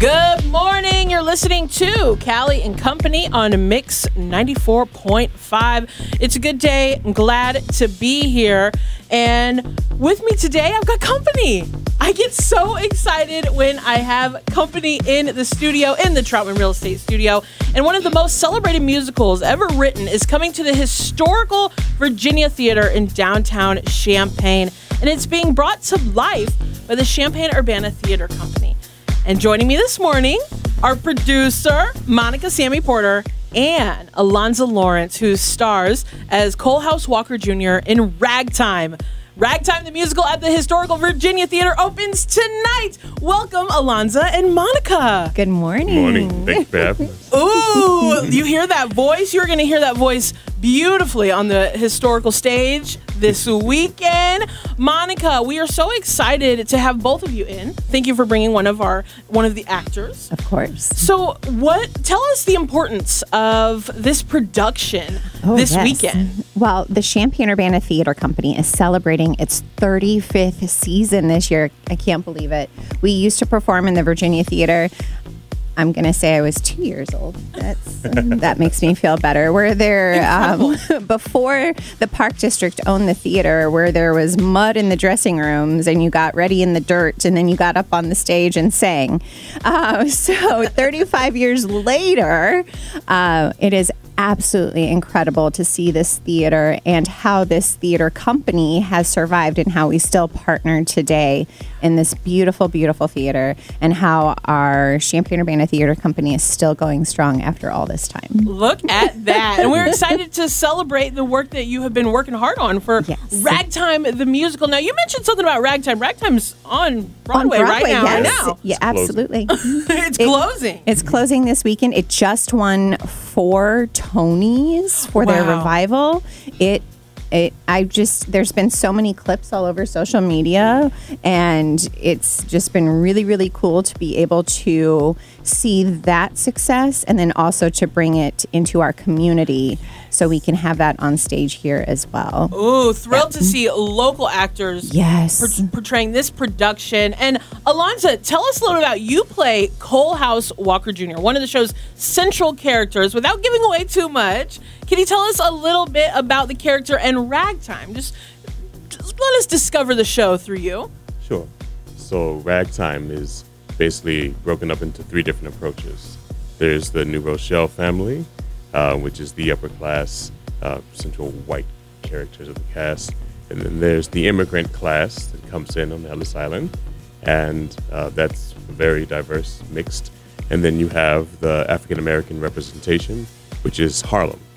Good morning. You're listening to Callie and Company on Mix 94.5. It's a good day. I'm glad to be here. And with me today, I've got company. I get so excited when I have company in the studio, in the Troutman Real Estate Studio. And one of the most celebrated musicals ever written is coming to the historical Virginia Theater in downtown Champaign. And it's being brought to life by the Champaign-Urbana Theater Company. And joining me this morning, our producer, Monica Sammy Porter, and Alonza Lawrence, who stars as Cole House Walker Jr. in Ragtime. Ragtime, the musical at the Historical Virginia Theater, opens tonight. Welcome, Alonza and Monica. Good morning. Good morning. Thanks for having us. Ooh, you hear that voice? You're going to hear that voice beautifully on the historical stage this weekend. Monica, we are so excited to have both of you in. Thank you for bringing one of the actors. Of course. So, tell us the importance of this production this weekend. Well, the Champaign-Urbana Theater Company is celebrating its 35th season this year. I can't believe it. We used to perform in the Virginia Theater. I'm going to say I was 2 years old. That makes me feel better. Where there, before the Park District owned the theater, where there was mud in the dressing rooms and you got ready in the dirt and then you got up on the stage and sang. So 35 years later, it is absolutely incredible to see this theater and how this theater company has survived and how we still partner today in this beautiful, beautiful theater, and how our Champaign-Urbana Theater Company is still going strong after all this time. Look at that. And we're excited to celebrate the work that you have been working hard on for Ragtime, the musical. Now, you mentioned something about Ragtime. Ragtime's on Broadway right now. Yes. Right now. Yeah, absolutely. It's closing. It's closing this weekend. It just won 4 Tonys for their revival. There's been so many clips all over social media, and it's just been really, really cool to be able to see that success and then also to bring it into our community so we can have that on stage here as well. Ooh, thrilled to see local actors portraying this production. And Alonza, tell us a little about, you play Cole House Walker Jr., one of the show's central characters. Without giving away too much, can you tell us a little bit about the character and Ragtime? Just let us discover the show through you. Sure. So Ragtime is basically broken up into 3 different approaches. There's the New Rochelle family, which is the upper class, central white characters of the cast. And then there's the immigrant class that comes in on Ellis Island, and that's very diverse, mixed. And then you have the African-American representation, which is Harlem.